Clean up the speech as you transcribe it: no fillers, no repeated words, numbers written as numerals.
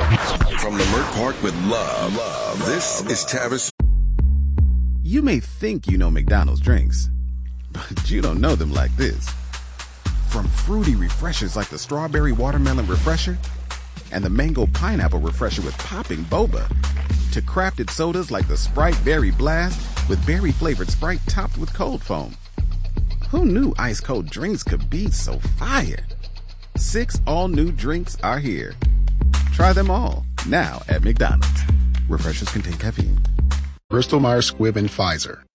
From Leimert Park with love, this is Tavis. You may think you know McDonald's drinks, but you don't know them like this. From fruity refreshers like the Strawberry Watermelon Refresher and the Mango Pineapple Refresher with popping boba, to crafted sodas like the Sprite Berry Blast with berry-flavored Sprite topped with cold foam. Who knew ice-cold drinks could be so fire? 6 all-new drinks are here. Try them all, now at McDonald's. Refreshers contain caffeine. Bristol Myers Squibb and Pfizer.